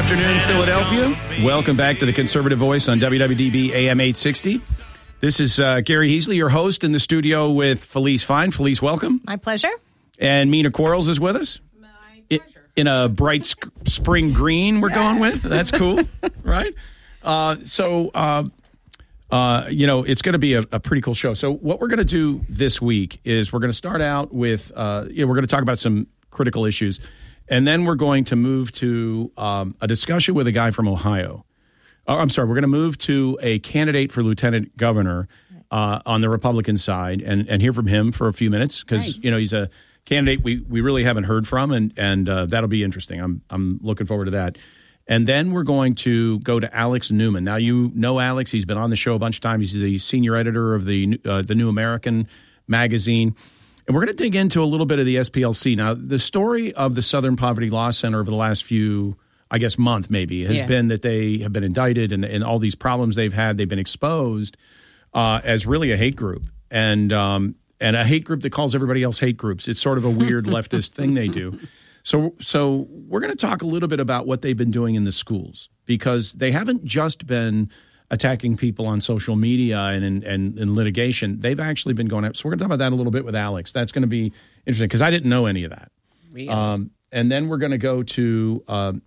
afternoon, Philadelphia. Welcome back to the Conservative Voice on WWDB AM 860. This is Gary Heasley, your host, in the studio with Felice Fine. Felice, welcome. My pleasure. And Mina Quarles is with us. My pleasure. In a bright spring green we're going with. That's cool, right? It's going to be a pretty cool show. So what we're going to do this week is we're going to start out with, we're going to talk about some critical issues. And then we're going to move to a discussion with a guy from Ohio. We're going to move to a candidate for lieutenant governor on the Republican side and hear from him for a few minutes because, he's a candidate we really haven't heard from, and that'll be interesting. I'm looking forward to that. And then we're going to go to Alex Newman. Now, you know Alex. He's been on the show a bunch of times. He's the senior editor of the New American magazine. And we're going to dig into a little bit of the SPLC. Now, the story of the Southern Poverty Law Center over the last few, month maybe, has been that they have been indicted and all these problems they've had. They've been exposed as really a hate group and a hate group that calls everybody else hate groups. It's sort of a weird leftist thing they do. So we're going to talk a little bit about what they've been doing in the schools because they haven't just been attacking people on social media and in litigation. They've actually been going out. So we're going to talk about that a little bit with Alex. That's going to be interesting because I didn't know any of that. Really? And then we're going to go to,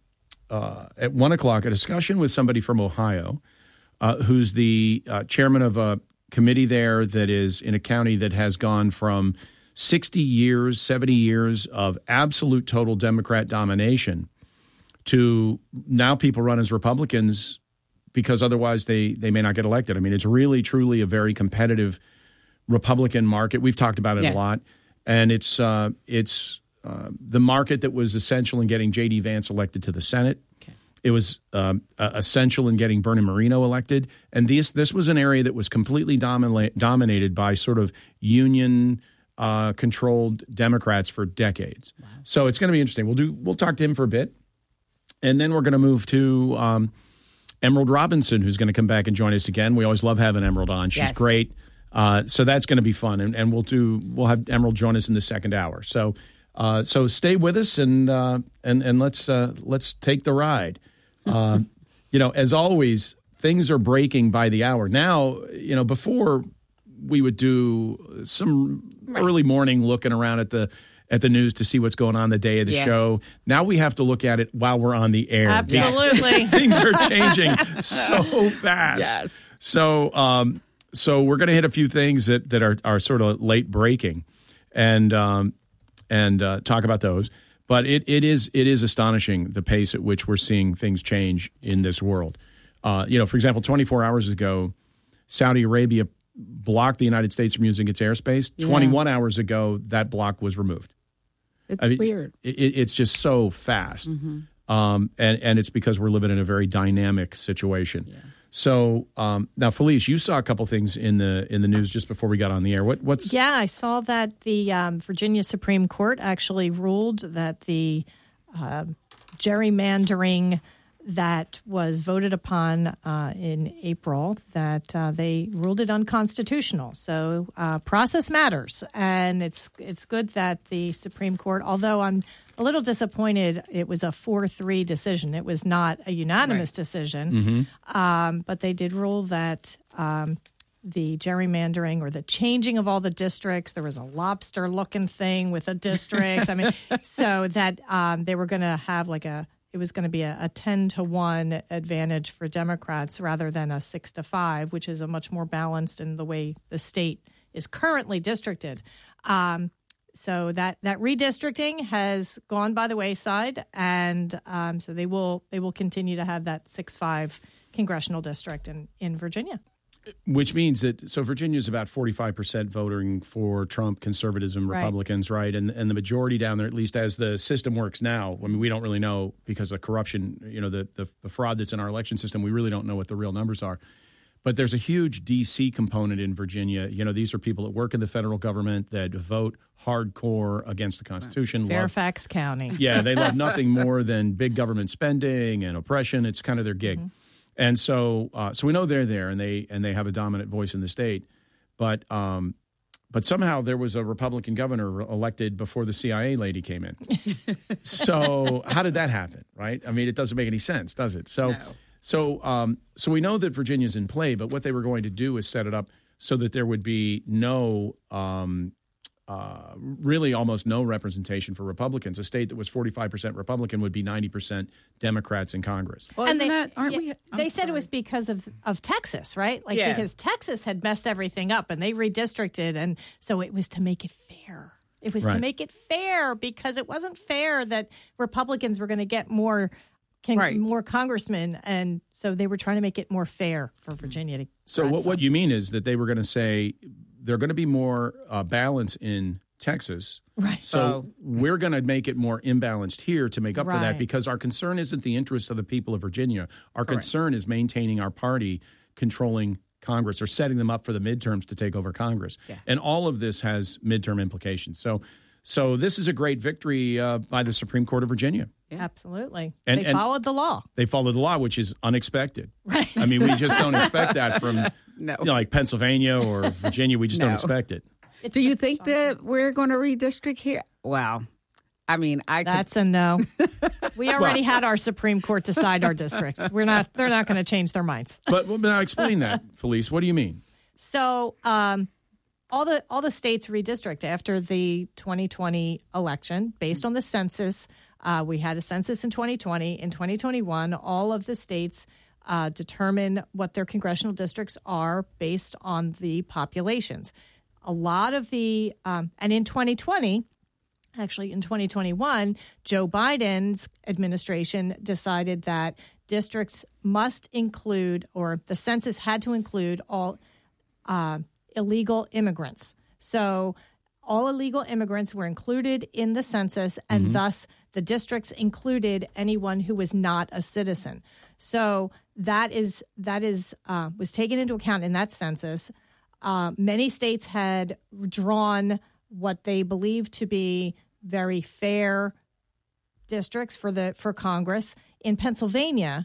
at 1 o'clock, a discussion with somebody from Ohio who's the chairman of a committee there that is in a county that has gone from 60 years, 70 years of absolute total Democrat domination to now people run as Republicans because otherwise they may not get elected. I mean, it's really, truly a very competitive Republican market. We've talked about it a lot. And it's the market that was essential in getting J.D. Vance elected to the Senate. Okay. It was essential in getting Bernie Moreno elected. And this was an area that was completely dominated by sort of union controlled Democrats for decades. Wow. So it's going to be interesting. We'll talk to him for a bit. And then we're going to move to Emerald Robinson, who's going to come back and join us again. We always love having Emerald on. She's great. So that's going to be fun. And we'll have Emerald join us in the second hour. So stay with us and let's take the ride. As always, things are breaking by the hour. Now, before we would do some early morning looking around at the news to see what's going on the day of the show. Now we have to look at it while we're on the air. Absolutely. Things are changing so fast. Yes. So we're going to hit a few things that are sort of late breaking and talk about those. But it is astonishing the pace at which we're seeing things change in this world. For example, 24 hours ago, Saudi Arabia blocked the United States from using its airspace. 21 hours ago, that block was removed. It's weird. It's just so fast. Mm-hmm. And it's because we're living in a very dynamic situation. Yeah. So now, Felice, you saw a couple things in the news just before we got on the air. What's? Yeah, I saw that the Virginia Supreme Court actually ruled that the gerrymandering that was voted upon in April, that they ruled it unconstitutional. So process matters, and it's good that the Supreme Court, although I'm a little disappointed it was a 4-3 decision. It was not a unanimous decision, but they did rule that the gerrymandering or the changing of all the districts, there was a lobster-looking thing with the districts. So that they were going to have it was going to be a 10-1 advantage for Democrats rather than a 6-5, which is a much more balanced in the way the state is currently districted. So that redistricting has gone by the wayside, and so they will continue to have that 6-5 congressional district in Virginia. Which means that, Virginia is about 45% voting for Trump, conservatism, Republicans, right? And the majority down there, at least as the system works now, I mean, we don't really know because of corruption, the fraud that's in our election system, we really don't know what the real numbers are. But there's a huge D.C. component in Virginia. These are people that work in the federal government that vote hardcore against the Constitution. Fairfax County. Yeah, they love nothing more than big government spending and oppression. It's kind of their gig. Mm-hmm. And so we know they're there, and they have a dominant voice in the state. But But somehow there was a Republican governor elected before the CIA lady came in. So how did that happen, right? I mean, it doesn't make any sense, does it? So, No. so we know that Virginia's in play, but what they were going to do is set it up so that there would be no, really almost no representation for Republicans. A state that was 45% Republican would be 90% Democrats in Congress. Well, And they said it was because of Texas, right? Like, Yeah. because Texas had messed everything up and they redistricted. And so it was to make it fair. It was to Right. make it fair because it wasn't fair that Republicans were going to get more Right. more congressmen. And so they were trying to make it more fair for Virginia to So grab what some. you mean is that they were going to say they're going to be more balance in Texas. Right. So we're going to make it more imbalanced here to make up for that Right. because our concern isn't the interests of the people of Virginia. Our concern is maintaining our party controlling Congress or setting them up for the midterms to take over Congress. Yeah. And all of this has midterm implications. So this is a great victory by the Supreme Court of Virginia. Absolutely. And- They and- followed the law. They followed the law, which is unexpected. Right. I mean, we just don't expect that from No. like Pennsylvania or Virginia. We just don't No. expect it. Do you think that we're going to redistrict here? Wow. I mean, That's a no. We already had our Supreme Court decide our districts. They're not going to change their minds. But now explain that, Felice. What do you mean? So all the states redistrict after the 2020 election based on the census. We had a census in 2020. In 2021, all of the states determine what their congressional districts are based on the populations. A lot of the and in 2020. Actually, in 2021, Joe Biden's administration decided that districts must include, or the census had to include, all illegal immigrants. So all illegal immigrants were included in the census, and thus the districts included anyone who was not a citizen. So that was taken into account in that census. Many states had drawn what they believed to be very fair districts for Congress. In Pennsylvania,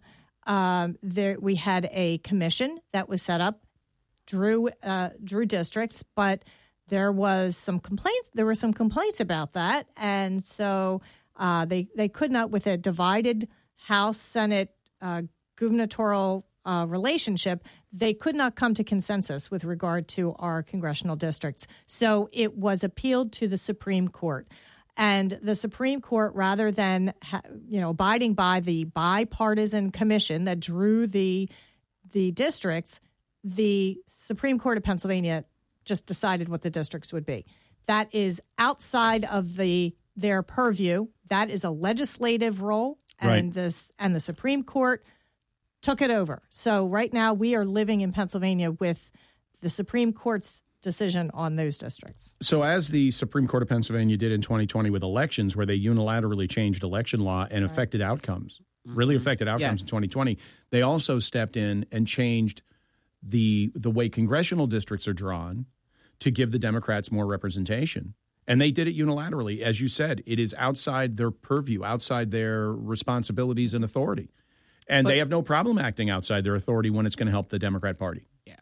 we had a commission that was set up, drew districts, but there were some complaints about that, and so they could not, with a divided House Senate gubernatorial relationship, they could not come to consensus with regard to our congressional districts. So it was appealed to the Supreme Court. And the Supreme Court, rather than abiding by the bipartisan commission that drew the districts, the Supreme Court of Pennsylvania just decided what the districts would be. That is outside of their purview. That is a legislative role, and the Supreme Court took it over. So right now we are living in Pennsylvania with the Supreme Court's decision on those districts. So as the Supreme Court of Pennsylvania did in 2020 with elections, where they unilaterally changed election law and affected outcomes, really affected outcomes Yes. in 2020, they also stepped in and changed the way congressional districts are drawn to give the Democrats more representation. And they did it unilaterally. As you said, it is outside their purview, outside their responsibilities and authority. And they have no problem acting outside their authority when it's going to help the Democrat Party. Yeah.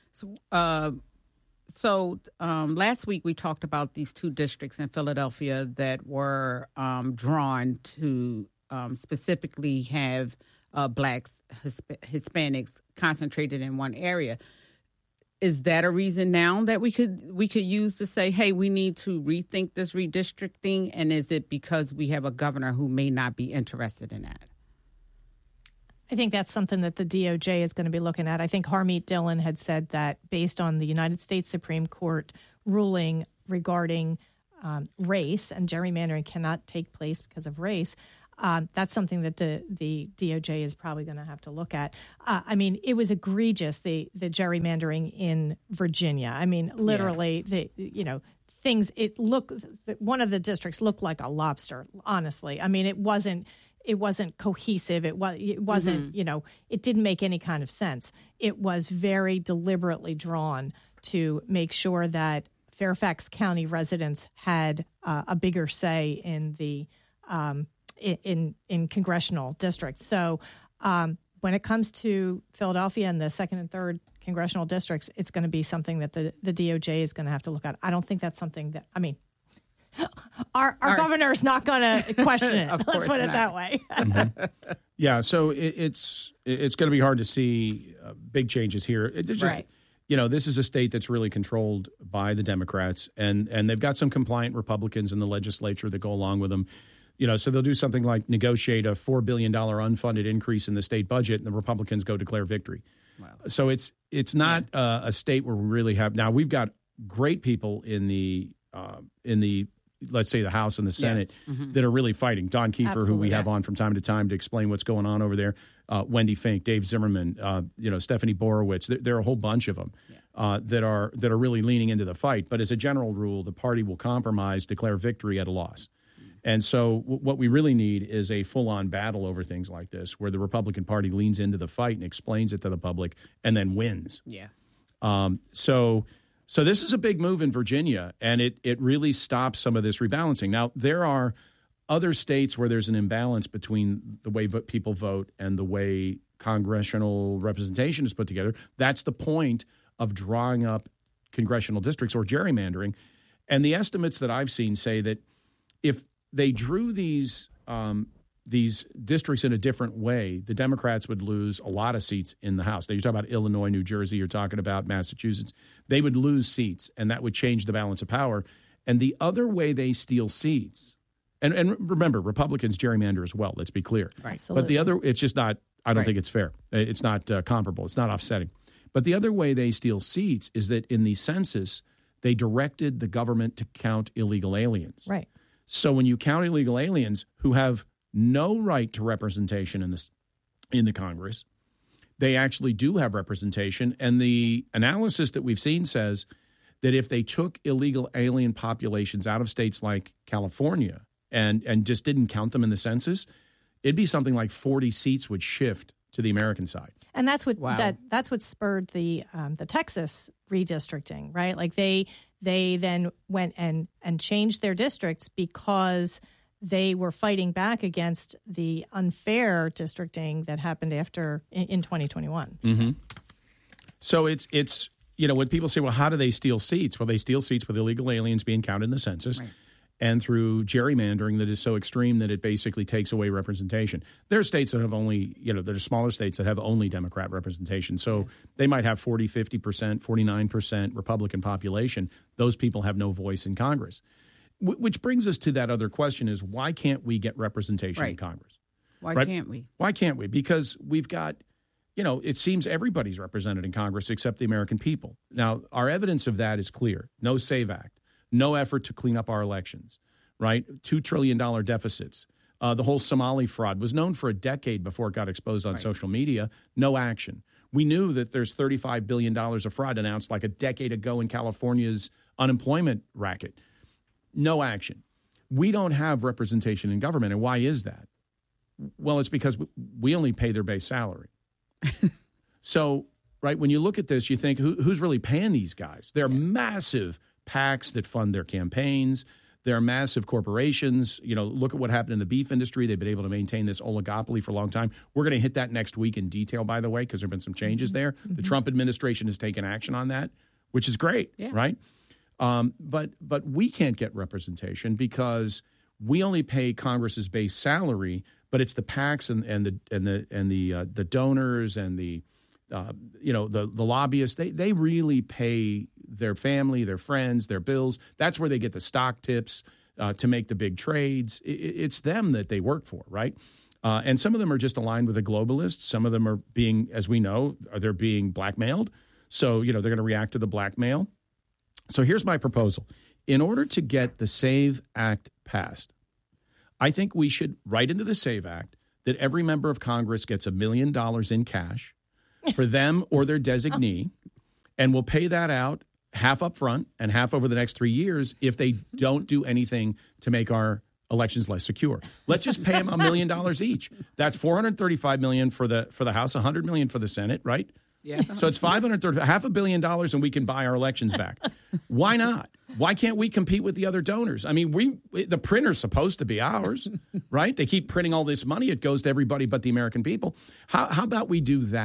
So last week we talked about these two districts in Philadelphia that were drawn to specifically have blacks, Hispanics concentrated in one area. Is that a reason now that we could use to say, hey, we need to rethink this redistricting? And is it because we have a governor who may not be interested in that? I think that's something that the DOJ is going to be looking at. I think Harmeet Dillon had said that based on the United States Supreme Court ruling regarding race, and gerrymandering cannot take place because of race, that's something that the DOJ is probably going to have to look at. I mean, it was egregious, the gerrymandering in Virginia. I mean, literally, things, one of the districts looked like a lobster, honestly. I mean, it wasn't cohesive. It wasn't, it didn't make any kind of sense. It was very deliberately drawn to make sure that Fairfax County residents had a bigger say in the in congressional districts. So when it comes to Philadelphia and the second and third congressional districts, it's going to be something that the DOJ is going to have to look at. I don't think that's something that, I mean, our governor is not going to question it. Let's put it that way. Yeah, so it's going to be hard to see big changes here. It's just, Right. This is a state that's really controlled by the Democrats, and they've got some compliant Republicans in the legislature that go along with them. So they'll do something like negotiate a $4 billion unfunded increase in the state budget, and the Republicans go declare victory. Wow. So it's not a state where we really have. Now we've got great people in the let's say the House and the Senate that are really fighting. Don Kiefer, Absolutely, who we have yes. on from time to time to explain what's going on over there. Wendy Fink, Dave Zimmerman, Stephanie Borowitz. There are a whole bunch of them that are really leaning into the fight. But as a general rule, the party will compromise, declare victory at a loss. And so what we really need is a full-on battle over things like this, where the Republican Party leans into the fight and explains it to the public and then wins. Yeah. So this is a big move in Virginia, and it really stops some of this rebalancing. Now, there are other states where there's an imbalance between the way people vote and the way congressional representation is put together. That's the point of drawing up congressional districts or gerrymandering. And the estimates that I've seen say that if they drew these districts in a different way, the Democrats would lose a lot of seats in the House. Now, you're talking about Illinois, New Jersey, you're talking about Massachusetts. They would lose seats, and that would change the balance of power. And the other way they steal seats, and remember, Republicans gerrymander as well, let's be clear. Right. Absolutely. But the other, it's just not, I don't Right. think it's fair. It's not comparable. It's not offsetting. But the other way they steal seats is that in the census, they directed the government to count illegal aliens. Right. So when you count illegal aliens who have no right to representation in the Congress, they actually do have representation. And the analysis that we've seen says that if they took illegal alien populations out of states like California and just didn't count them in the census, it'd be something like 40 seats would shift to the American side. And that's what Wow. that's what spurred the Texas redistricting, right? Like they then went and changed their districts because they were fighting back against the unfair districting that happened after in 2021. Mm-hmm. So it's when people say, well, how do they steal seats? Well, they steal seats with illegal aliens being counted in the census. Right. And through gerrymandering that is so extreme that it basically takes away representation. There are states that have only, there are smaller states that have only Democrat representation. So they might have 40, 50%, 49% Republican population. Those people have no voice in Congress. Which brings us to that other question is, why can't we get representation in Right. Congress? Why Right. can't we? Why can't we? Because we've got, it seems everybody's represented in Congress except the American people. Now, our evidence of that is clear. No SAVE Act. No effort to clean up our elections, right? $2 trillion deficits. The whole Somali fraud was known for a decade before it got exposed on social media. No action. We knew that there's $35 billion of fraud announced like a decade ago in California's unemployment racket. No action. We don't have representation in government. And why is that? Well, it's because we only pay their base salary. So, right, when you look at this, you think, who's really paying these guys? They're massive PACs that fund their campaigns. They're massive corporations. Look at what happened in the beef industry. They've been able to maintain this oligopoly for a long time. We're going to hit that next week in detail, by the way, because there have been some changes there. Mm-hmm. The Trump administration has taken action on that, which is great, right? But we can't get representation because we only pay Congress's base salary, but it's the PACs and the donors and the lobbyists. They really pay their family, their friends, their bills. That's where they get the stock tips to make the big trades. It's them that they work for, right? And some of them are just aligned with the globalists. Some of them are being, as we know, they're being blackmailed. So, they're going to react to the blackmail. So here's my proposal. In order to get the SAVE Act passed, I think we should write into the SAVE Act that every member of Congress gets $1 million in cash for them or their designee, and we'll pay that out half up front and half over the next 3 years if they don't do anything to make our elections less secure. Let's just pay them $1 million each. That's $435 million for the House, $100 million for the Senate, right? Yeah. So it's $500 million, and we can buy our elections back. Why not? Why can't we compete with the other donors? I mean, the printer's supposed to be ours, right? They keep printing all this money. It goes to everybody but the American people. How about we do that?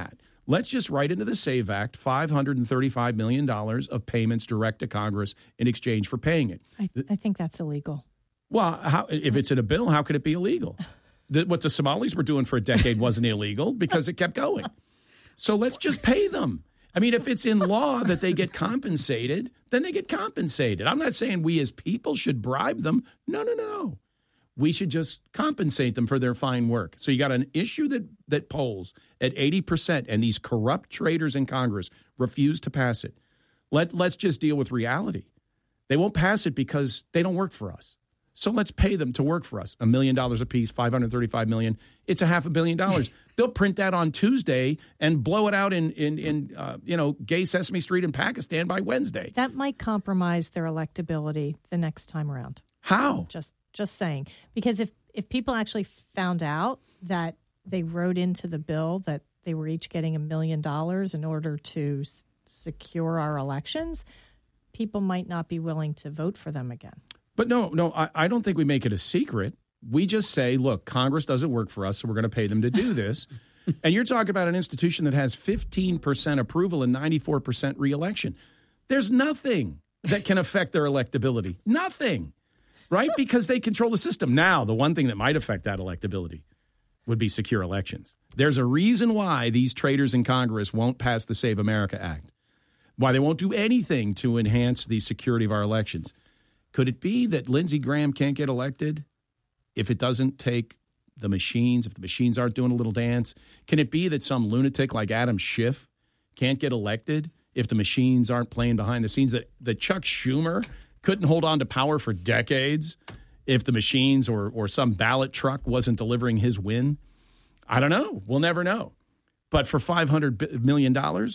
Let's just write into the SAVE Act $535 million of payments direct to Congress in exchange for paying it. I think that's illegal. Well, if it's in a bill, how could it be illegal? What the Somalis were doing for a decade wasn't illegal because it kept going. So let's just pay them. I mean, if it's in law that they get compensated, then they get compensated. I'm not saying we as people should bribe them. No. We should just compensate them for their fine work. So you got an issue that polls at 80%, and these corrupt traitors in Congress refuse to pass it. Let's just deal with reality. They won't pass it because they don't work for us. So let's pay them to work for us. $1 million apiece, $535 million. It's $500 million. They'll print that on Tuesday and blow it out in gay Sesame Street in Pakistan by Wednesday. That might compromise their electability the next time around. How? Just saying. Because if people actually found out that they wrote into the bill that they were each getting $1 million in order to secure our elections, people might not be willing to vote for them again. But no, I don't think we make it a secret. We just say, look, Congress doesn't work for us, so we're going to pay them to do this. And you're talking about an institution that has 15% approval and 94% reelection. There's nothing that can affect their electability. Nothing. Right? Because they control the system. Now, the one thing that might affect that electability would be secure elections. There's a reason why these traitors in Congress won't pass the Save America Act, why they won't do anything to enhance the security of our elections. Could it be that Lindsey Graham can't get elected if it doesn't take the machines, if the machines aren't doing a little dance? Can it be that some lunatic like Adam Schiff can't get elected if the machines aren't playing behind the scenes? That Chuck Schumer couldn't hold on to power for decades if the machines or some ballot truck wasn't delivering his win? I don't know. We'll never know. But for $500 million,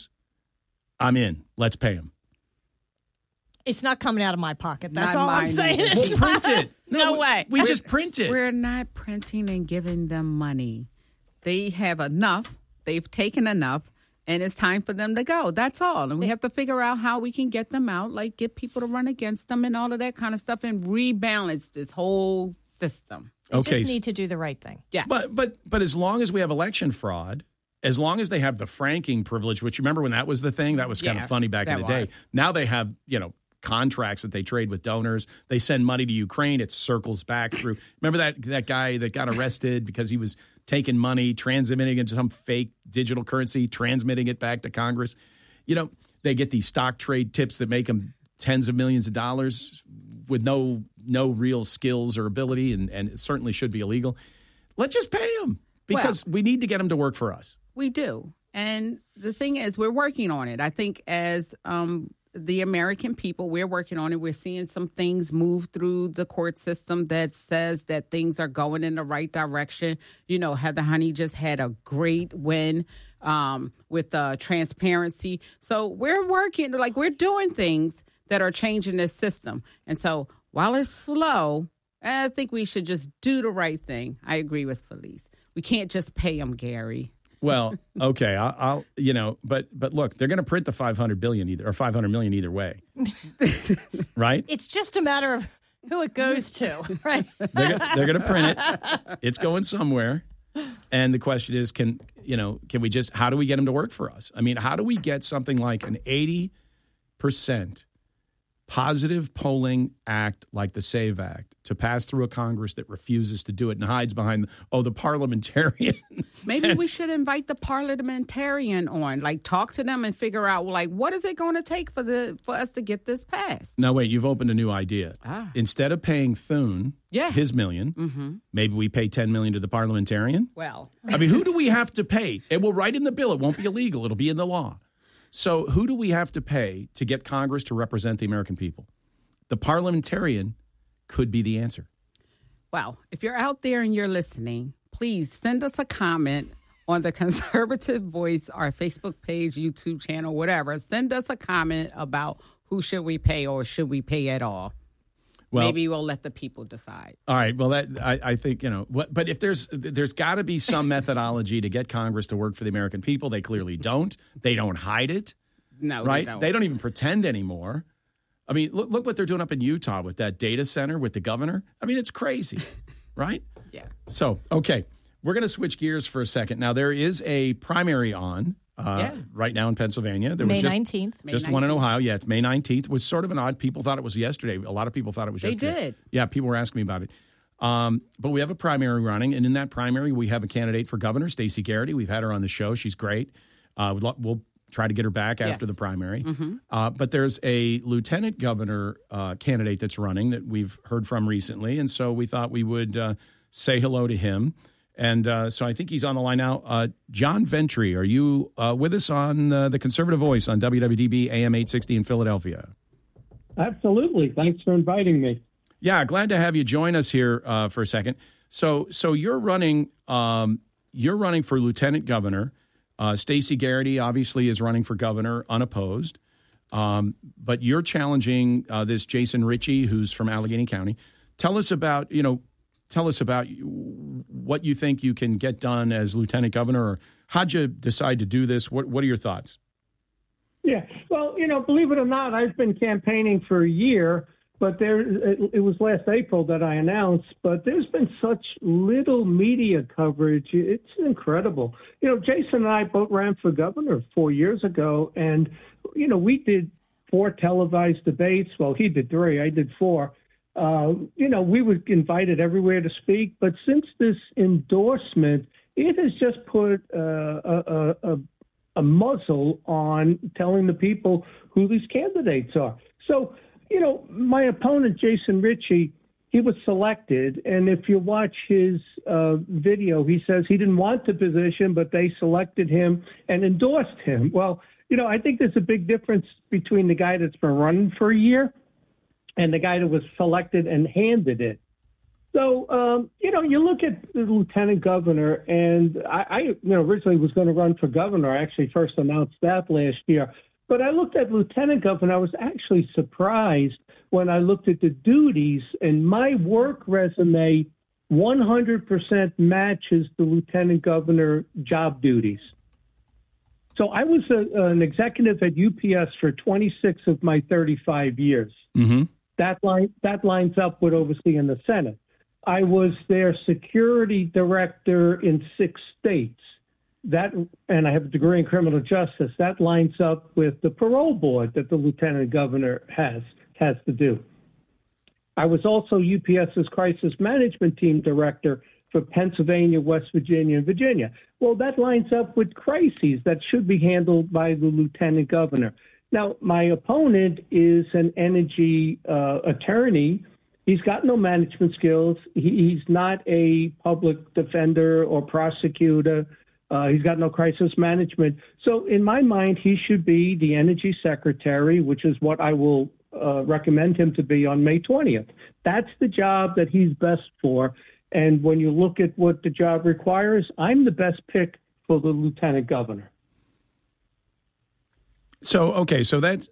I'm in. Let's pay him. It's not coming out of my pocket. That's Not all I'm mine saying. either. We'll print it. No way. We just print it. We're not printing and giving them money. They have enough. They've taken enough. And it's time for them to go. That's all. And we have to figure out how we can get them out, like get people to run against them and all of that kind of stuff and rebalance this whole system. We just need to do the right thing. Yes. But as long as we have election fraud, as long as they have the franking privilege, which remember when that was the thing? That was kind of funny back in the day. Now they have, contracts that they trade with donors. They send money to Ukraine. It circles back through. Remember that guy that got arrested because he was taking money, transmitting it into some fake digital currency, transmitting it back to Congress. They get these stock trade tips that make them tens of millions of dollars with no real skills or ability, and it certainly should be illegal. Let's just pay them because we need to get them to work for us. We do. And the thing is, we're working on it. I think as the American people, we're working on it. We're seeing some things move through the court system that says that things are going in the right direction. Heather Honey just had a great win with transparency. So we're working, we're doing things that are changing this system. And so while it's slow, I think we should just do the right thing. I agree with Felice. We can't just pay them, Gary. Well, okay, I'll but look, they're going to print the $500 million either way, right? It's just a matter of who it goes to, right? They're going to print it. It's going somewhere, and the question is, can we just? How do we get them to work for us? I mean, how do we get something like an 80% positive polling act like the SAVE Act to pass through a Congress that refuses to do it and hides behind, the parliamentarian? Maybe we should invite the parliamentarian on, talk to them and figure out, what is it going to take for us to get this passed? Now, wait, you've opened a new idea. Instead of paying Thune his $1 million, maybe we pay $10 million to the parliamentarian? Well. I mean, who do we have to pay? It will write in the bill. It won't be illegal. It'll be in the law. So who do we have to pay to get Congress to represent the American people? The parliamentarian could be the answer. Well, if you're out there and you're listening, please send us a comment on the Conservative Voice, our Facebook page, YouTube channel, whatever. Send us a comment about who should we pay or should we pay at all. Well, maybe we'll let the people decide. All right. Well, I think, but if there's got to be some methodology to get Congress to work for the American people. They clearly don't. They don't hide it. No, right? They don't. They don't even pretend anymore. I mean, look what they're doing up in Utah with that data center with the governor. I mean, it's crazy, right? Yeah. So, okay, we're going to switch gears for a second. Now, there is a primary on right now in Pennsylvania. There May was 19th. Just one in Ohio. Yeah, it's May 19th. It was sort of an odd. People thought it was yesterday. A lot of people thought it was yesterday. They did. Yeah, people were asking me about it. But we have a primary running, and in that primary, we have a candidate for governor, Stacey Garrity. We've had her on the show. She's great. We'll try to get her back after the primary. But there's a lieutenant governor candidate that's running that we've heard from recently, and so we thought we would say hello to him. And so I think he's on the line now. John Ventry, are you with us on the Conservative Voice on WWDB AM 860 in Philadelphia? Absolutely. Thanks for inviting me. Yeah, glad to have you join us here for a second. So you're running for lieutenant governor. Stacey Garrity obviously is running for governor unopposed, but you're challenging this Jason Ritchie, who's from Allegheny County. Tell us about what you think you can get done as lieutenant governor, or how'd you decide to do this? What are your thoughts? Yeah, well, believe it or not, I've been campaigning for a year, but it was last April that I announced, but there's been such little media coverage. It's incredible. Jason and I both ran for governor 4 years ago, and, we did 4 televised debates. Well, he did 3, I did 4. We were invited everywhere to speak, but since this endorsement, it has just put a muzzle on telling the people who these candidates are. So, my opponent, Jason Ritchie, he was selected. And if you watch his video, he says he didn't want the position, but they selected him and endorsed him. Well, I think there's a big difference between the guy that's been running for a year and the guy that was selected and handed it. So, you look at the lieutenant governor, and I originally was going to run for governor. I actually first announced that last year. But I looked at lieutenant governor. I was actually surprised when I looked at the duties, and my work resume 100% matches the lieutenant governor job duties. So I was an executive at UPS for 26 of my 35 years. Mm-hmm. That lines up with overseeing the Senate. I was their security director in 6 states. And I have a degree in criminal justice. That lines up with the parole board that the lieutenant governor has to do. I was also UPS's crisis management team director for Pennsylvania, West Virginia, and Virginia. Well, that lines up with crises that should be handled by the lieutenant governor. Now, my opponent is an energy attorney. He's got no management skills. He's not a public defender or prosecutor. He's got no crisis management. So in my mind, he should be the energy secretary, which is what I will recommend him to be on May 20th. That's the job that he's best for. And when you look at what the job requires, I'm the best pick for the lieutenant governor. So that's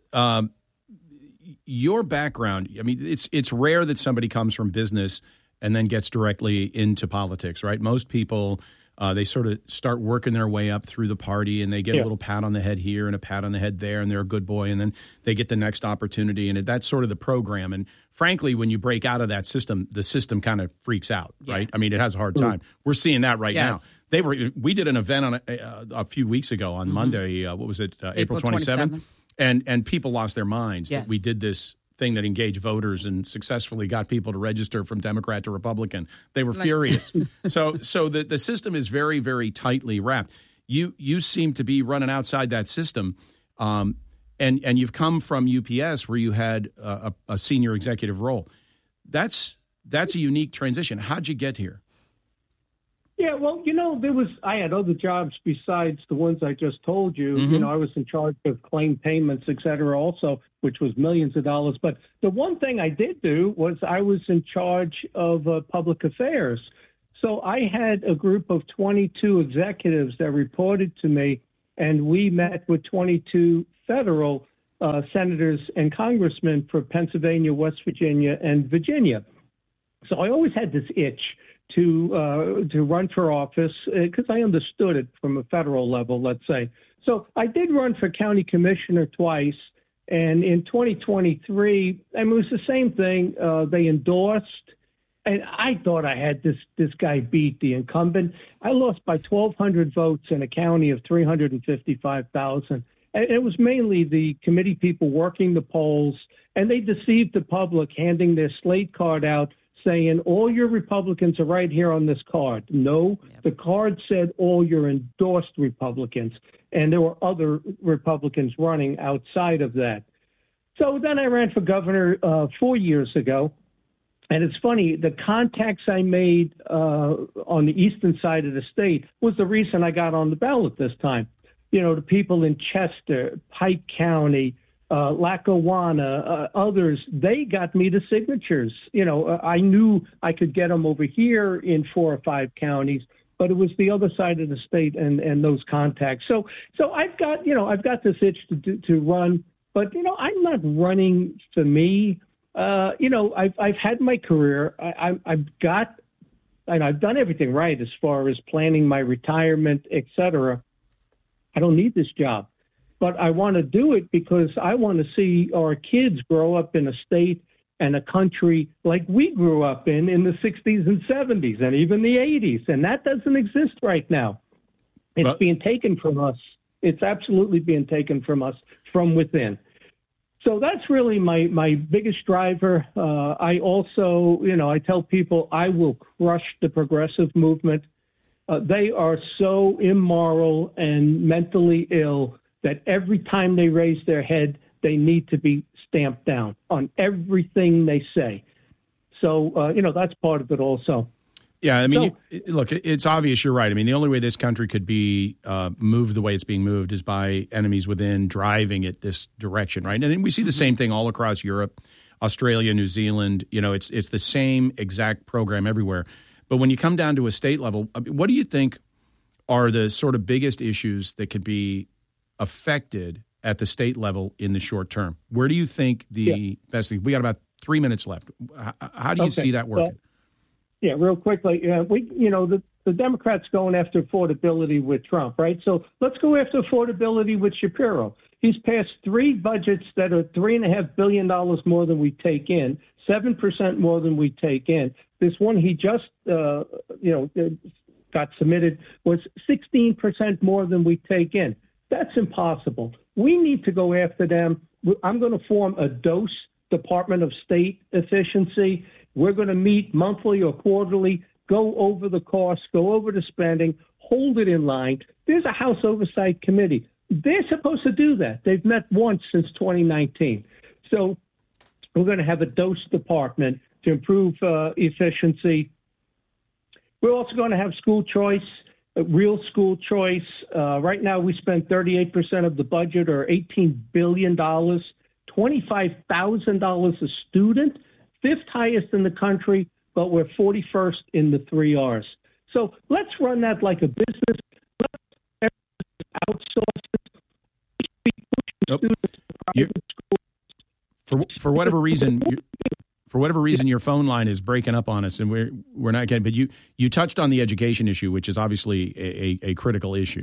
your background. I mean, it's rare that somebody comes from business and then gets directly into politics, right? Most people, they sort of start working their way up through the party, and they get a little pat on the head here and a pat on the head there, and they're a good boy, and then they get the next opportunity, and that's sort of the program. And frankly, when you break out of that system, the system kind of freaks out, right? I mean, it has a hard time. We're seeing that right now. We did an event on a few weeks ago on Monday. What was it? April 27th. And people lost their minds that we did this thing that engaged voters and successfully got people to register from Democrat to Republican. They were furious. So the system is very, very tightly wrapped. You seem to be running outside that system, and you've come from UPS where you had a senior executive role. That's a unique transition. How'd you get here? Yeah, well, I had other jobs besides the ones I just told you. Mm-hmm. I was in charge of claim payments, et cetera, also, which was millions of dollars. But the one thing I did do was I was in charge of public affairs. So I had a group of 22 executives that reported to me, and we met with 22 federal senators and congressmen for Pennsylvania, West Virginia, and Virginia. So I always had this itch to run for office because I understood it from a federal level, let's say. So I did run for county commissioner twice. And in 2023, it was the same thing. They endorsed, And I thought I had this guy beat, the incumbent. I lost by 1,200 votes in a county of 355,000. And it was mainly the committee people working the polls, and they deceived the public, handing their slate card out, saying all your Republicans are right here on this card. No, the card said all your endorsed Republicans, and there were other Republicans running outside of that. So then I ran for governor 4 years ago. And it's funny, the contacts I made on the eastern side of the state was the reason I got on the ballot this time. You know, the people in Chester, Pike County, Lackawanna, others, they got me the signatures. You know, I knew I could get them over here in 4 or 5 counties, but it was the other side of the state and those contacts. So I've got this itch to run, but, you know, I'm not running for me. I've had my career. I've done everything right as far as planning my retirement, et cetera. I don't need this job, but I want to do it because I want to see our kids grow up in a state and a country like we grew up in the 60s and 70s and even the 80s. And that doesn't exist right now. It's being taken from us. It's absolutely being taken from us from within. So that's really my biggest driver. I also, I tell people I will crush the progressive movement. They are so immoral and mentally ill that every time they raise their head, they need to be stamped down on everything they say. So, that's part of it also. Yeah, I mean, look, it's obvious you're right. I mean, the only way this country could be moved the way it's being moved is by enemies within driving it this direction, right? And we see the same thing all across Europe, Australia, New Zealand. You know, it's the same exact program everywhere. But when you come down to a state level, what do you think are the sort of biggest issues that could be affected at the state level in the short term? Where do you think the best thing? We got about 3 minutes left. How do you see that working? Yeah, real quickly, the Democrats going after affordability with Trump, right? So let's go after affordability with Shapiro. He's passed 3 budgets that are $3.5 billion more than we take in, 7% more than we take in. This one he just, got submitted was 16% more than we take in. That's impossible. We need to go after them. I'm going to form a DOSE, Department of State Efficiency. We're going to meet monthly or quarterly, go over the costs, go over the spending, hold it in line. There's a House Oversight Committee. They're supposed to do that. They've met once since 2019. So we're going to have a DOSE department to improve efficiency. We're also going to have school choice, real school choice. Right now we spend 38% of the budget, or $18 billion, $25,000 a student. 5th highest in the country, but we're 41st in the 3 Rs. So let's run that like a business. Let's outsource it. For whatever reason, your phone line is breaking up on us, and we're not getting. But you touched on the education issue, which is obviously a critical issue.